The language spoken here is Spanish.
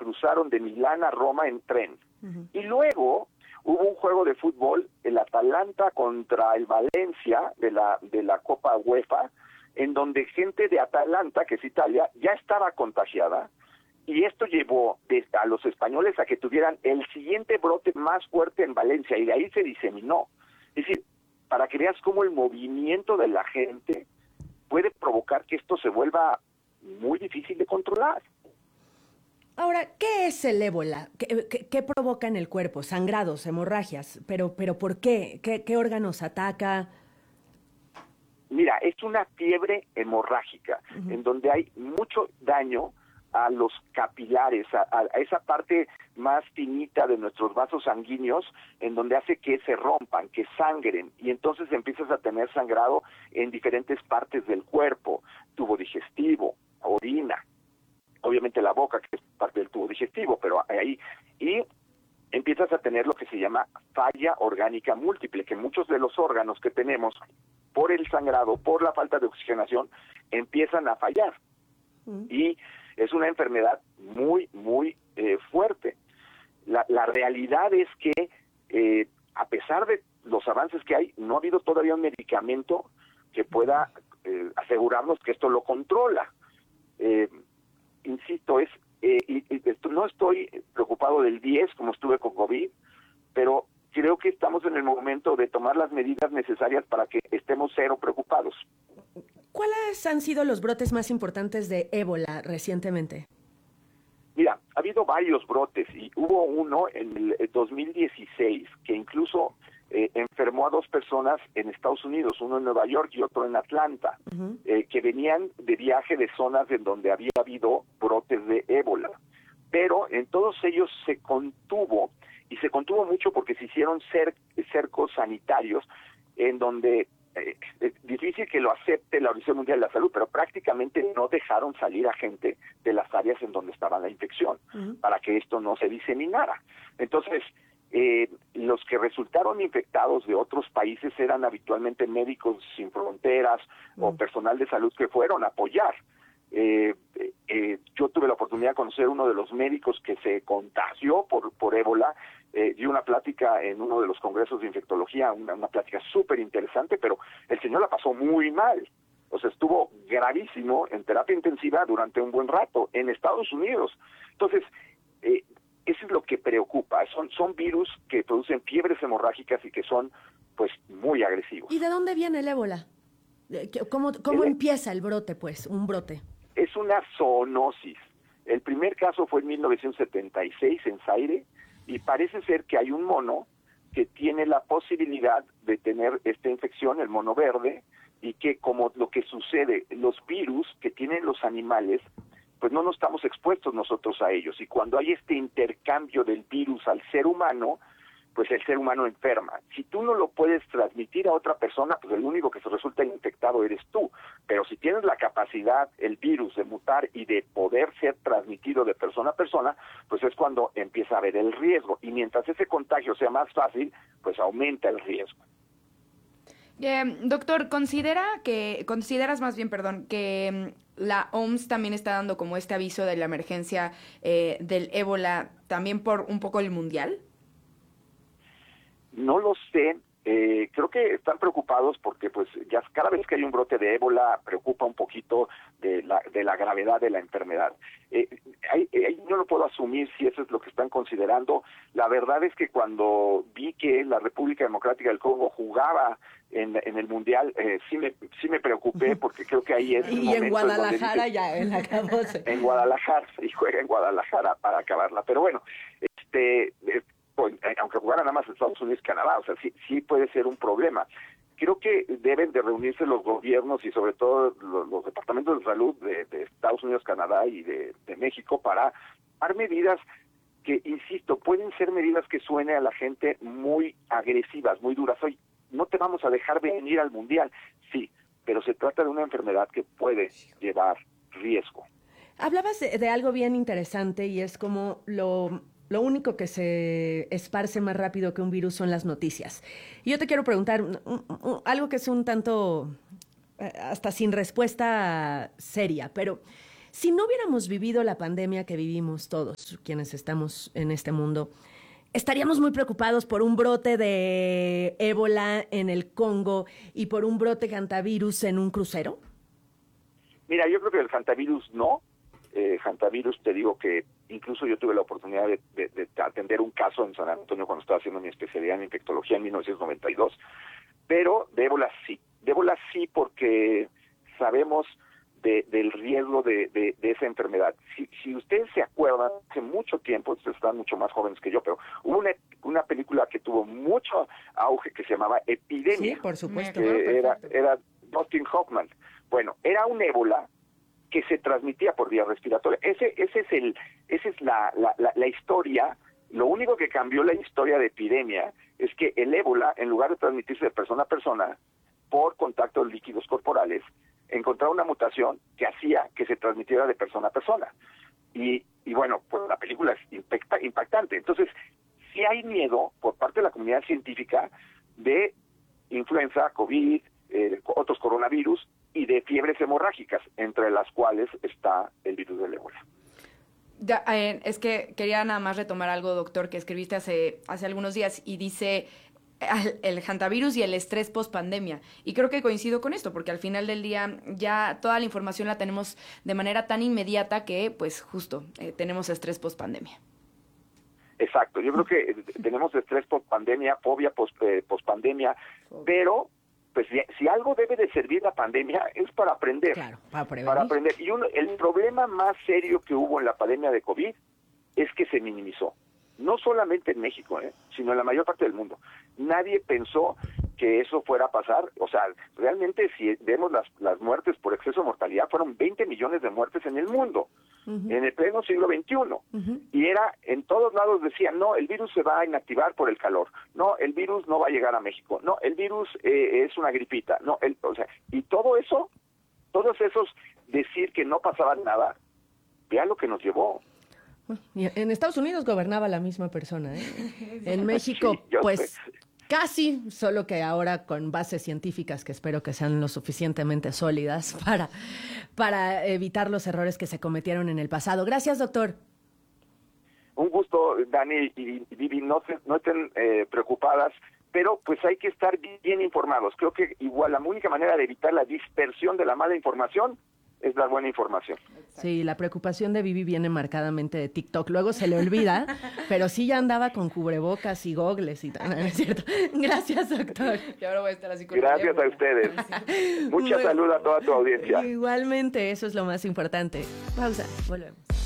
cruzaron de Milán a Roma en tren. Y luego hubo un juego de fútbol, el Atalanta contra el Valencia de la Copa UEFA, en donde gente de Atalanta, que es Italia, ya estaba contagiada, y esto llevó a los españoles a que tuvieran el siguiente brote más fuerte en Valencia, y de ahí se diseminó. Es decir, para que veas cómo el movimiento de la gente puede provocar que esto se vuelva muy difícil de controlar. Ahora, ¿qué es el ébola? ¿Qué provoca en el cuerpo? Sangrados, hemorragias, pero ¿por qué? ¿Qué órganos ataca? Mira, es una fiebre hemorrágica, en donde hay mucho daño a los capilares, a esa parte más finita de nuestros vasos sanguíneos, en donde hace que se rompan, que sangren, y entonces empiezas a tener sangrado en diferentes partes del cuerpo, tubo digestivo, orina, obviamente la boca, que es parte del tubo digestivo, pero ahí, y empiezas a tener lo que se llama falla orgánica múltiple, que muchos de los órganos que tenemos, por el sangrado, por la falta de oxigenación, empiezan a fallar. Y es una enfermedad muy, muy fuerte. La realidad es que, a pesar de los avances que hay, no ha habido todavía un medicamento que pueda asegurarnos que esto lo controla. Insisto, no estoy preocupado del 10 como estuve con COVID, pero creo que estamos en el momento de tomar las medidas necesarias para que estemos cero preocupados. ¿Cuáles han sido los brotes más importantes de ébola recientemente? Mira, ha habido varios brotes y hubo uno en el 2016 que incluso enfermó a 2 personas en Estados Unidos, uno en Nueva York y otro en Atlanta, que venían de viaje de zonas en donde había habido brotes de ébola. Pero en todos ellos se contuvo, y se contuvo mucho porque se hicieron cercos sanitarios en donde es difícil que lo acepte la Organización Mundial de la Salud, pero prácticamente no dejaron salir a gente de las áreas en donde estaba la infección para que esto no se diseminara. Entonces, los que resultaron infectados de otros países eran habitualmente médicos sin fronteras o personal de salud que fueron a apoyar. Yo tuve la oportunidad de conocer uno de los médicos que se contagió por ébola. Di una plática en uno de los congresos de infectología, una plática súper interesante, pero el señor la pasó muy mal. O sea, estuvo gravísimo en terapia intensiva durante un buen rato en Estados Unidos. Entonces, eso es lo que preocupa. Son virus que producen fiebres hemorrágicas y que son, pues, muy agresivos. ¿Y de dónde viene el ébola? ¿Cómo empieza el brote, pues, un brote? Es una zoonosis. El primer caso fue en 1976 en Zaire, y parece ser que hay un mono que tiene la posibilidad de tener esta infección, el mono verde, y que como lo que sucede, los virus que tienen los animales, pues no nos estamos expuestos nosotros a ellos, y cuando hay este intercambio del virus al ser humano, pues el ser humano enferma. Si tú no lo puedes transmitir a otra persona, pues el único que se resulta infectado eres tú. Pero si tienes la capacidad, el virus, de mutar y de poder ser transmitido de persona a persona, pues es cuando empieza a haber el riesgo. Y mientras ese contagio sea más fácil, pues aumenta el riesgo. Doctor, consideras más bien, que la OMS también está dando como este aviso de la emergencia del ébola también por un poco el mundial? No lo sé, creo que están preocupados porque pues ya cada vez que hay un brote de ébola preocupa un poquito de la gravedad de la enfermedad. No lo puedo asumir si eso es lo que están considerando. La verdad es que cuando vi que la República Democrática del Congo jugaba en el Mundial, sí me preocupé porque creo que ahí es y en Guadalajara ya, en la acabose. En Guadalajara, y juega en Guadalajara para acabarla. Pero bueno, aunque jugaran nada más Estados Unidos y Canadá, o sea, sí puede ser un problema. Creo que deben de reunirse los gobiernos y sobre todo los departamentos de salud de Estados Unidos, Canadá y de México para dar medidas que, insisto, pueden ser medidas que suene a la gente muy agresivas, muy duras. Oye, no te vamos a dejar venir al Mundial, sí, pero se trata de una enfermedad que puede llevar riesgo. Hablabas de algo bien interesante y es como lo único que se esparce más rápido que un virus son las noticias. Y yo te quiero preguntar algo que es un tanto hasta sin respuesta seria, pero Si no hubiéramos vivido la pandemia que vivimos todos quienes estamos en este mundo, ¿estaríamos muy preocupados por un brote de ébola en el Congo y por un brote hantavirus en un crucero? Mira, yo creo que el hantavirus no. Hantavirus, te digo que incluso yo tuve la oportunidad de atender un caso en San Antonio cuando estaba haciendo mi especialidad en infectología en 1992, pero de ébola sí. De ébola sí porque sabemos del riesgo de esa enfermedad. Si ustedes se acuerdan, hace mucho tiempo, ustedes están mucho más jóvenes que yo, pero hubo una película que tuvo mucho auge que se llamaba Epidemia. Sí, por supuesto. Era Dustin Hoffman. Bueno, era un ébola que se transmitía por vía respiratoria. Esa es la historia. Lo único que cambió la historia de epidemia es que el ébola, en lugar de transmitirse de persona a persona por contacto de líquidos corporales, encontraba una mutación que hacía que se transmitiera de persona a persona. Y bueno, pues la película es impactante. Entonces, sí hay miedo por parte de la comunidad científica de influenza, COVID, otros coronavirus y de fiebres hemorrágicas, entre las cuales está el virus del ébola. Es que quería nada más retomar algo, doctor, que escribiste hace algunos días y dice el hantavirus y el estrés post-pandemia. Y creo que coincido con esto, porque al final del día ya toda la información la tenemos de manera tan inmediata que, pues, justo, tenemos estrés post-pandemia. Exacto. Yo creo que tenemos estrés post-pandemia, fobia post-pandemia, pero pues si algo debe de servir la pandemia es para aprender. Claro, para aprender. Y el problema más serio que hubo en la pandemia de COVID es que se minimizó. No solamente en México, sino en la mayor parte del mundo. Nadie pensó que eso fuera a pasar. O sea, realmente si vemos las muertes por exceso de mortalidad, fueron 20 millones de muertes en el mundo, en el pleno siglo XXI. Y en todos lados decían, no, el virus se va a inactivar por el calor. No, el virus no va a llegar a México. No, el virus es una gripita. No, y todo eso, todos esos decir que no pasaba nada, vea lo que nos llevó. En Estados Unidos gobernaba la misma persona, ¿eh? En México, sí, pues casi, solo que ahora con bases científicas que espero que sean lo suficientemente sólidas para evitar los errores que se cometieron en el pasado. Gracias, doctor. Un gusto, Dani y Vivi, no estén preocupadas, pero pues hay que estar bien informados. Creo que igual la única manera de evitar la dispersión de la mala información es dar buena información. Sí, la preocupación de Vivi viene marcadamente de TikTok. Luego se le olvida, pero sí ya andaba con cubrebocas y gogles y tal, ¿no es cierto? Gracias, doctor. Y ahora voy a estar así con Gracias a ustedes. Mucha salud a toda tu audiencia. Igualmente, eso es lo más importante. Pausa, volvemos.